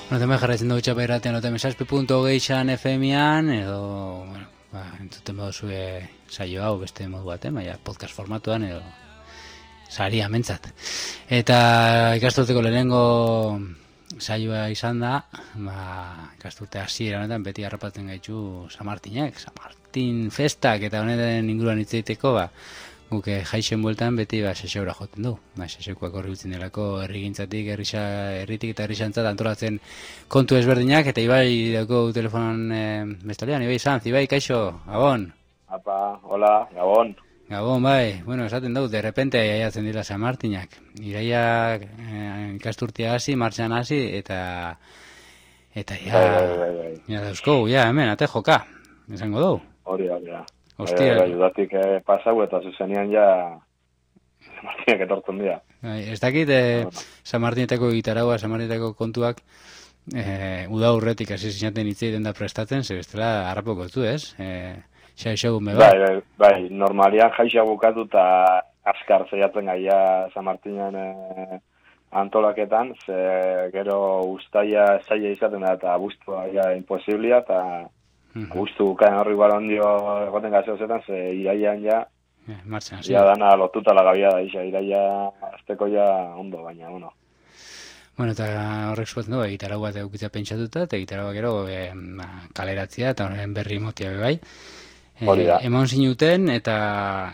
Bueno, tema jarraitzen dugu txapa irratean, otemesazpi.geixan FM-ean, edo, bueno, entzuten baduzue saio hau beste modu baten, baina podcast formatuan, edo saria mentzat. Eta ikasturteko lehenengo saioa izan da, ikasturte hasiera honetan beti harrapatzen gaitu San Martinek, San Martin festak, eta honetan inguruan hitz egiteko, guk jaixen bueltan beti sexeura joten du. Sexeukoak horri utzin delako herrigintzatik, herritik eta herrixantzat antolatzen kontu ezberdinak, eta Ibai dauko telefonan bestalean, Ibai Sanz, Ibai, kaixo, Gabon. Apa, hola, Gabon. Gabon, bai, bueno, esaten dut, de repente aiatzen dira San Martinak. Iraia ikasturtea hasi, martxan hasi, eta ja dauzkogu, ja, hemen, ate joka, esango dugu. Hori. Hostia. Judatik pasau eta zuzenian ja San Martinak etortzen dira. Ez dakit San Martinetako gitaraua, San Martinetako kontuak uda urretik hasi zinaten hitzeiten da prestatzen, ze bestela harrapoko zu, ez? Xaixo gume Bai, normalian jaixa bukatu eta azkar zeiatzen gaia San Martinan antolaketan, ze gero ustaia zaila izaten da eta abuztua ja imposiblia, eta abuztu bukaen horri igual ondio egoten gazeozetan, ze iraian ja martxan, ja dana lotuta lagabia da isa, iraia azteko ja ondo, baina, bueno. Bueno, eta horrek zuatzen du, gitarra bat eukitza pentsatuta, eta gitarra bat gero kaleratzia, eta horren berri motia bai. Emon zinuten, eta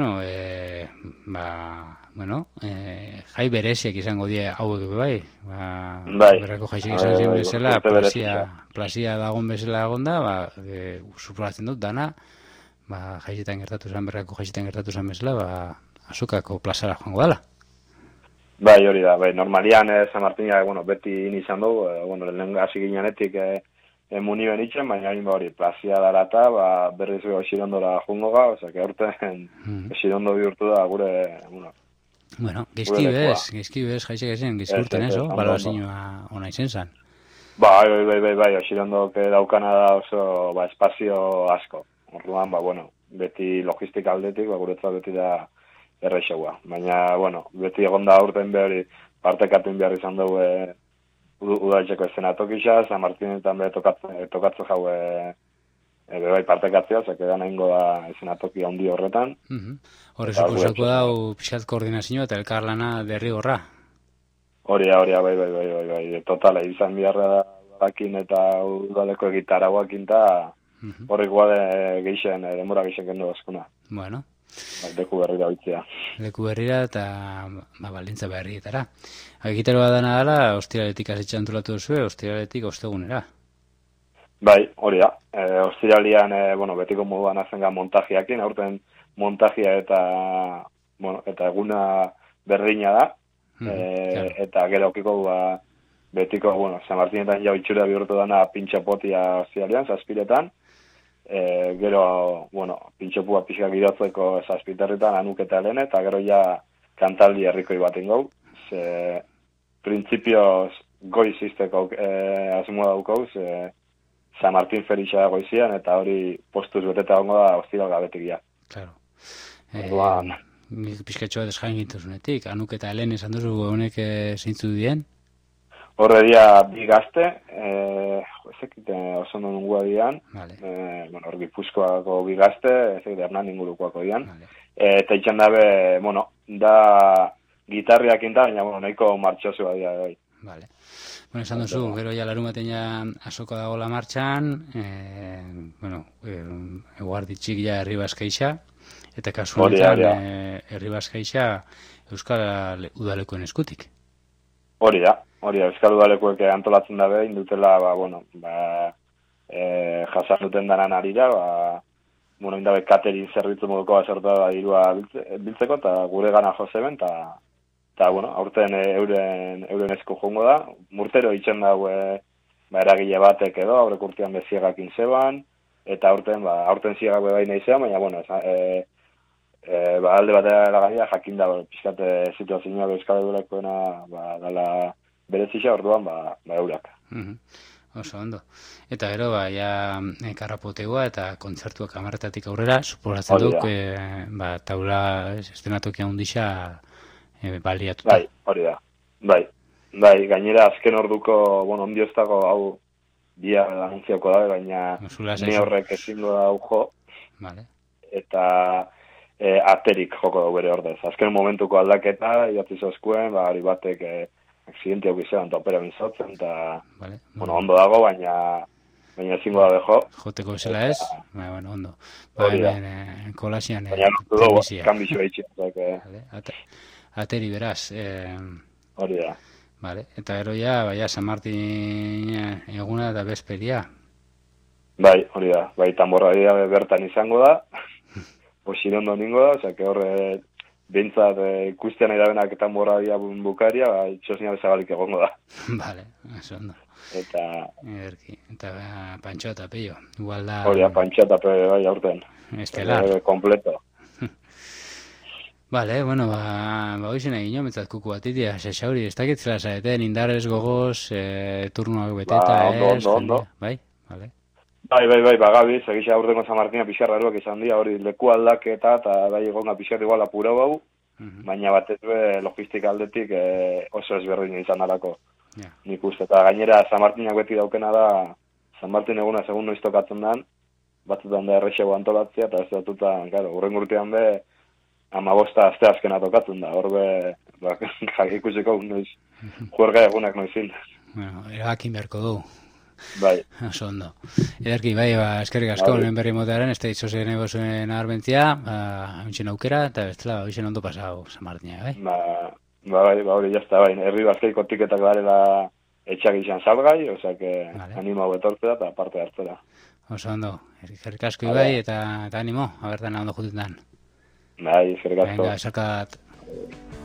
jai bereziak izango die hauek bai. Berrako jaixek izan ziren bezala, plazia dagoen bezala egonda, supratzen dut dana, jaixetan gertatu zen, berrako jaixetan gertatu zen bezala, azukako plazara joango dela. Bai, hori da, normalian San Martina, beti izan dugu, lehen hasi ginenetik muni benitzen, baina hori plazia darata, berriz Oxirondora jungo ga, osea, aurten Oxirondo bihurtu da gure, bueno, geizkibez, jaixek ezen, geizkurten eso, balorazioa ona izen zan. Bai, Oxirondok daukana da oso, espazio asko. Orduan, beti logistika aldetik, guretzat beti da errexaua. Baina, beti egonda aurten behori partekatun behar izan dugu udaitxeko eszenatokisa, San Martinetan tokatzu jau bai partekatzea, zekedan egingo da eszenatoki handi horretan. Horrez suposako da, pixkat koordinazioa eta elkarlana derrigorra. Hori, bai. Totala, izan biharra dakin eta udaleko egitarauakin eta horrik guade geixen, demora geixen kendu askuna. Bueno. Leku berrira bitzea. Leku berrira eta baldintza berrietara. Egitaroa dana dela, ostiraletik azitxan antolatu duzue, ostiraletik ostegunera. Bai, hori da. Ostiralian, betiko moduan azenga montajiakin, aurten montajia eta eguna berdina da. Eta gero okiko betiko, San Martinetan jau itxura bihurtu dana pintxapotia ostiralian, zazpiretan. Gero, pintxopua pixka girotzeko zazpiterritan anuketa lehen, eta gero ja kantaldi herrikoi baten gau. Printzipioz goiz izteko asmoa daukau, San Martin ferixa goizian, eta hori postuz beteta hongo da ostiral gabetik ja. Claro. Pixkatxoa desjain gintuzunetik, anuketa lehen esan duzu honek zeintzu dien? Horre dia bi gazte, oso nungua dian, hor Gipuzkoako bi gazte, Hernan ingurukoako dian, eta itxan dabe, da gitarriak inda, baina nahiko martxosua dira. Vale. Esan duzu, gero ja larumaten ja azoko dagoela martxan, eguardi txik ja herri bazkaixa, eta kasu honetan herri bazkaixa Euskal Udalekoen eskutik. Hori da, Euskal Udalekoek antolatzen dabe, indutela, jasan duten danan arira, indabe catering zerbitzu moduko azertu da dirua biltzeko, eta gure gana joseben, eta aurten euren esku jongo da, murtero itxen dago eragile batek edo, aurrek urtean beziagakin zeban, eta aurten ziagak bebai nahi zean, baina, alde batera lagaria jakin da pixkate situazioa Euskal Udalekoena dala berezisa, orduan eurak. Oso ondo. Eta gero, karrapotegoa eta kontzertuak 10:00 aurrera, suposatzen duk, taula estenatokia hundixa baliatuta. Bai, hori da. Bai. Bai, gainera azken orduko, bueno, ondio ez dago hau dia anuntziako da, baina ni horrek ezingo da jo. Vale. Eta aterik joko da bere ordez. Azken momentuko aldaketa, idatzi zozkuen, hori batek aksidente hau izan, eta opera bintzautzen, eta vale. Bueno, ondo dago, baina ezingo da beho. Joteko zela ez, bueno, ondo. Hemen kolasian baina dugu, kanbixo eitxe. Ateri beraz. Hori da. Vale, eta gero ja, San Martin eguna eta bezperia. Bai, hori da. Bai, tanborradia bertan izango da. Posirondo ningo da, osea, horre bintzat ikusten nahi da benak tanborradia bukaria, itxosina bezagalik egongo da. Vale, eso ondo. Eta Pantxo eta Peio. Igual da... Hori da, Pantxo eta Peio, bai, aurten. Estelar. Kompleto. Vale, bueno, hoizien egin jometzat kuku batitia, xauri, ez dakitzela zaeten, indarrez gogoz, turnuak beteta, ondo. Bai, vale. Bai, bagabiz, egisa aurtengo San Martina pixarraruak izan dira, hori leku aldaketa eta bai egonga pixarri igual apura bau, baina batez logistika aldetik oso ezberdin izan darako. Nik uste, eta gainera San Martinak beti daukena da, San Martin eguna segun noiz tokatzen den, batzutan da errexego antolatzea, eta ez datutan, urren urtean 15 aste azkena tokatzen da, horbe, ikusiko noiz, juerga egunak noizin. Bueno, erakin beharko du. Bai. Oso ondo. Ederki, bai, eskerrik asko, lehen berri motearen, ez da itzozen egozuen agarbentzia, haintxen aukera, eta bestela, hoizen ondo pasau, San Martina, bai? Bai, hori jazta, bai, herri bazkeiko tiketak darela etxak izan salgai, osea, animo hau etortzea eta parte hartzera. Oso ondo, eskerrik asko ibai, eta animo, abertan ondo jututan. Bai, eskerrik asko. Venga, esakat.